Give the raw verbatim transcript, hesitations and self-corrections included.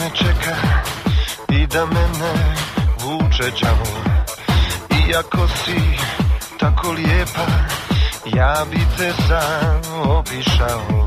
čeka i da mene vuče đavo. Iako si tako lijepa, ja bi te zaobišao.